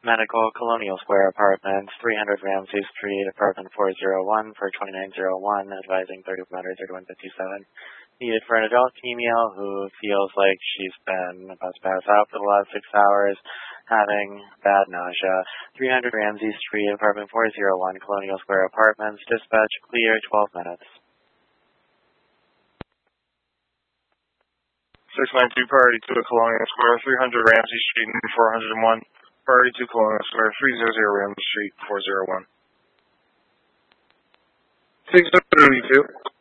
Medical, Colonial Square Apartments, 300 Ramsey Street, Apartment 401 for 2901, advising 3157. Needed for an adult female who feels like she's been about to pass out for the last 6 hours, having bad nausea. 300 Ramsey Street, Apartment 401, Colonial Square Apartments, dispatch clear, 12 minutes. 692, priority 2 at Colonial Square, 300 Ramsey Street, 401. Priority 2 Colonial Square, 300 Ramsey Street, 401. 632.